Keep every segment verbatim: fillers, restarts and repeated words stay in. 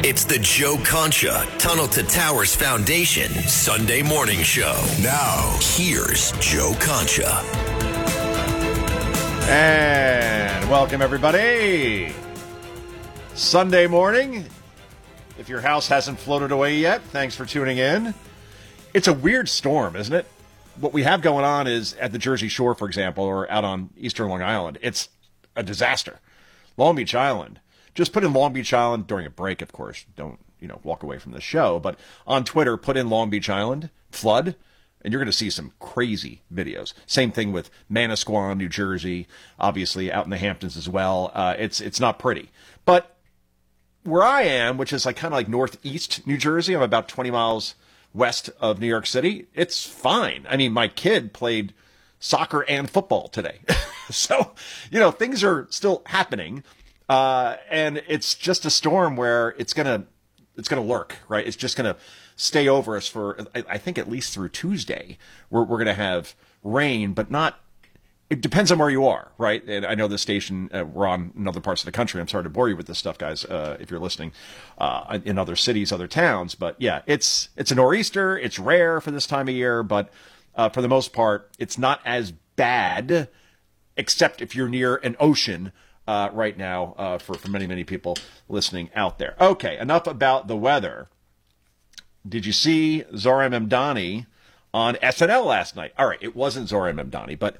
It's the Joe Concha Tunnel to Towers Foundation Sunday morning show. Now, here's Joe Concha. And welcome, everybody. Sunday morning. If your house hasn't floated away yet, thanks for tuning in. It's a weird storm, isn't it? What we have going on is at the Jersey Shore, for example, or out on eastern Long Island, it's a disaster. Long Beach Island. Just put in Long Beach Island during a break, of course. Don't, you know, walk away from the show. But on Twitter, put in Long Beach Island, flood, and you're going to see some crazy videos. Same thing with Manasquan, New Jersey, obviously out in the Hamptons as well. Uh, it's it's not pretty. But where I am, which is like kind of like northeast New Jersey, I'm about twenty miles west of New York City, it's fine. I mean, my kid played soccer and football today. So, you know, things are still happening. Uh, and it's just a storm where it's going to, it's going to lurk, right? It's just going to stay over us for, I, I think at least through Tuesday, we're, we're going to have rain, but not, it depends on where you are, right? And I know the station, uh, we're on in other parts of the country. I'm sorry to bore you with this stuff, guys, uh, if you're listening, uh, in other cities, other towns, but yeah, it's, it's a nor'easter. It's rare for this time of year, but, uh, for the most part, it's not as bad, except if you're near an ocean. Uh, right now, uh, for, for many, many people listening out there. Okay, enough about the weather. Did you see Zohran Mamdani on S N L last night? All right, it wasn't Zohran Mamdani, but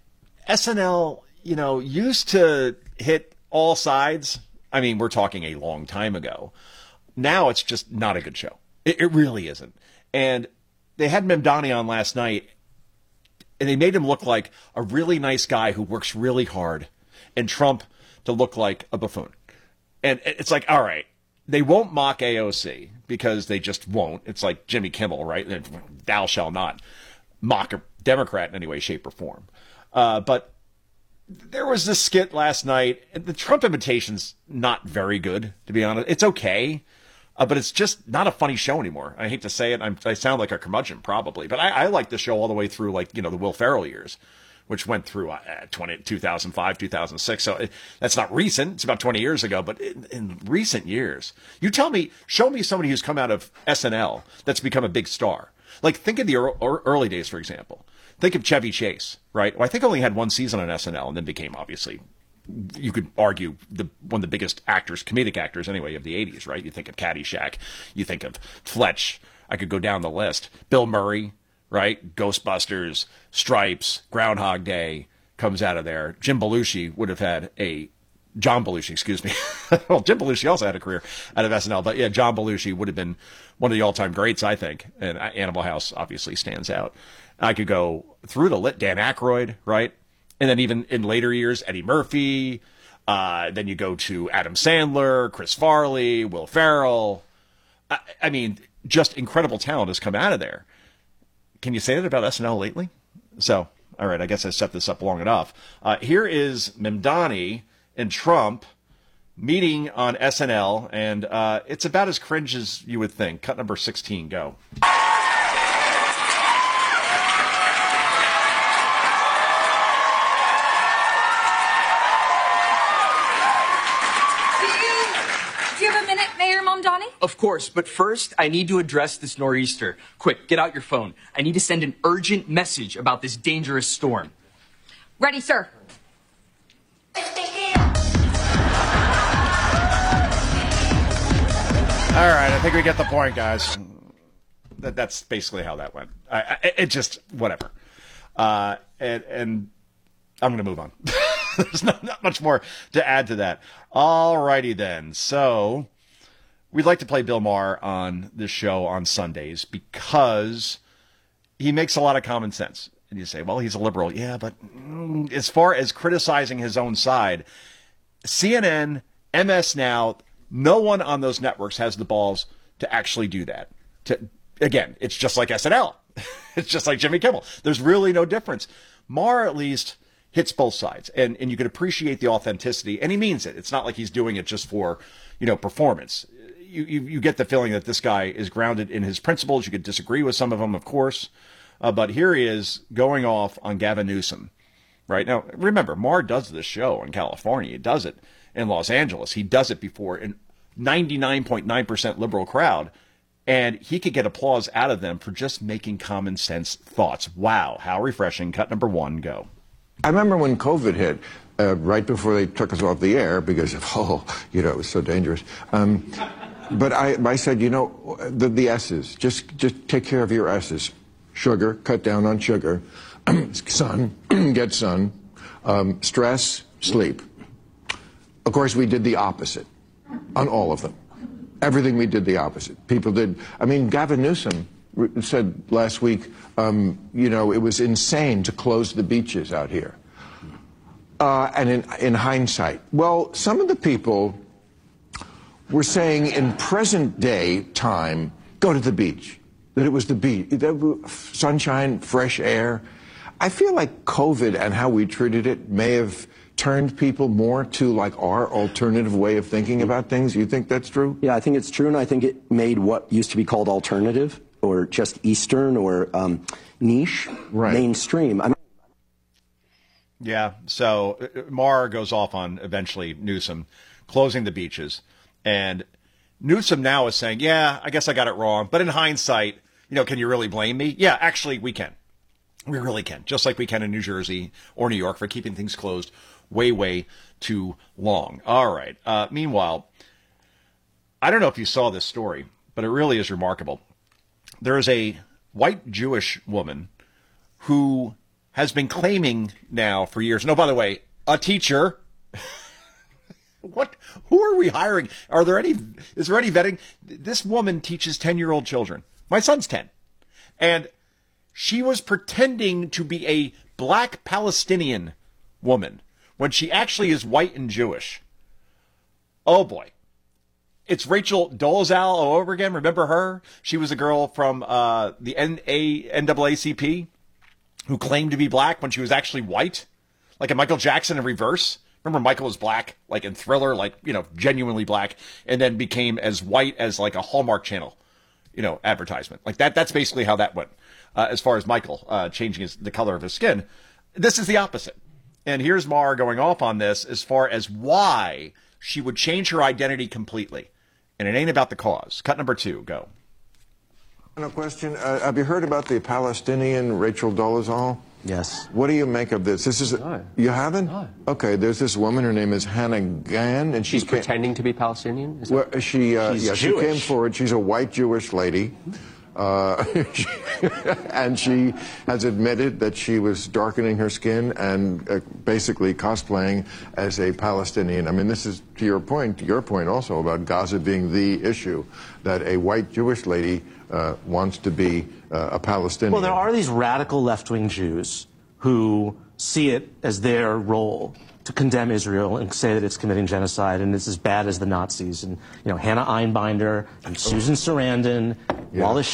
S N L, you know, used to hit all sides. I mean, we're talking a long time ago. Now it's just not a good show. It, it really isn't. And they had Mamdani on last night, and they made him look like a really nice guy who works really hard, and Trump to look like a buffoon. And it's like, all right, they won't mock A O C because they just won't. It's like Jimmy Kimmel, right? Thou shall not mock a Democrat in any way, shape, or form. Uh, but there was this skit last night. The Trump imitation's not very good, to be honest. It's okay, uh, but it's just not a funny show anymore. I hate to say it. I'm, I sound like a curmudgeon, probably. But I, I like the show all the way through, like, you know, the Will Ferrell years, which went through uh, twenty, two thousand five, two thousand six. So it, that's not recent. It's about twenty years ago. But in, in recent years, you tell me, show me somebody who's come out of S N L that's become a big star. Like, think of the early days, for example. Think of Chevy Chase, right? Well, I think only had one season on S N L and then became, obviously, you could argue, the one of the biggest actors, comedic actors anyway, of the eighties, right? You think of Caddyshack. You think of Fletch. I could go down the list. Bill Murray. Right? Ghostbusters, Stripes, Groundhog Day comes out of there. Jim Belushi would have had a, John Belushi, excuse me. Well, Jim Belushi also had a career out of S N L, but yeah, John Belushi would have been one of the all-time greats, I think. And Animal House obviously stands out. I could go through the lit, Dan Aykroyd, right? And then even in later years, Eddie Murphy. Uh, then you go to Adam Sandler, Chris Farley, Will Ferrell. I, I mean, just incredible talent has come out of there. Can you say that about S N L lately? So, all right, I guess I set this up long enough. Uh, here is Mamdani and Trump meeting on S N L, and uh, it's about as cringe as you would think. Cut number sixteen, go. Of course, but first, I need to address this nor'easter. Quick, get out your phone. I need to send an urgent message about this dangerous storm. Ready, sir. All right, I think we get the point, guys. That, that's basically how that went. I, I, it just, whatever. Uh, and, and I'm going to move on. There's not, not much more to add to that. All righty then. So we'd like to play Bill Maher on this show on Sundays because he makes a lot of common sense. And you say, well, he's a liberal. Yeah, but mm, as far as criticizing his own side, C N N, M S Now, no one on those networks has the balls to actually do that. To, again, it's just like S N L. It's just like Jimmy Kimmel. There's really no difference. Maher, at least, hits both sides, and, and you can appreciate the authenticity, and he means it. It's not like he's doing it just for, you know, performance. You, you, you get the feeling that this guy is grounded in his principles. You could disagree with some of them, of course, uh, but here he is going off on Gavin Newsom. Right now, remember, Maher does this show in California. He does it in Los Angeles. He does it before in ninety-nine point nine percent liberal crowd, and he could get applause out of them for just making common sense thoughts. Wow, how refreshing. Cut number one, go. I remember when COVID hit, uh, right before they took us off the air because of, oh, you know, it was so dangerous. Um, but I, I said, you know, the, the S's, just, just take care of your S's. Sugar, cut down on sugar. Sun, get sun. Um, stress, sleep. Of course, we did the opposite on all of them. Everything we did the opposite. People did, I mean, Gavin Newsom said last week, um, you know, it was insane to close the beaches out here. Uh, and in, in hindsight, well, some of the people were saying in present day time, go to the beach, that it was the beach, sunshine, fresh air. I feel like COVID and how we treated it may have turned people more to like our alternative way of thinking about things. You think that's true? Yeah, I think it's true, and I think it made what used to be called alternative or just Eastern or um, niche right. mainstream. I mean, yeah, so uh, Maher goes off on eventually Newsom closing the beaches, and Newsom now is saying, yeah, I guess I got it wrong, but in hindsight, you know, can you really blame me? Yeah, actually, we can. We really can, just like we can in New Jersey or New York for keeping things closed way, way too long. All right. Uh, meanwhile, I don't know if you saw this story, but it really is remarkable. There is a white Jewish woman who has been claiming now for years. No, by the way, a teacher. What? Who are we hiring? Are there any? Is there any vetting? This woman teaches ten-year-old children. My son's ten, and she was pretending to be a black Palestinian woman when she actually is white and Jewish. Oh boy. It's Rachel Dolezal all over again. Remember her? She was a girl from uh, the N double A C P who claimed to be black when she was actually white. Like a Michael Jackson in reverse. Remember Michael was black, like in Thriller, like, you know, genuinely black, and then became as white as like a Hallmark Channel, you know, advertisement. Like that. That's basically how that went. Uh, as far as Michael uh, changing his, the color of his skin. This is the opposite. And here's Maher going off on this as far as why she would change her identity completely. And it ain't about the cause. Cut number two, go. A question. Uh, have you heard about the Palestinian Rachel Dolezal? yes. What do you make of this? This is No. You haven't? No. Okay, there's this woman, her name is Hannah Gann, and She's she came, pretending to be Palestinian? Is that- well, she, uh, She's yeah, she Jewish. came forward. She's a white Jewish lady. Uh, and she has admitted that she was darkening her skin and uh, basically cosplaying as a Palestinian. I mean, this is to your point, to your point also about Gaza being the issue, that a white Jewish lady uh, wants to be uh, a Palestinian. Well, there are these radical left-wing Jews who see it as their role to condemn Israel and say that it's committing genocide and it's as bad as the Nazis. And, you know, Hannah Einbinder and Susan Sarandon, Yeah. Wallace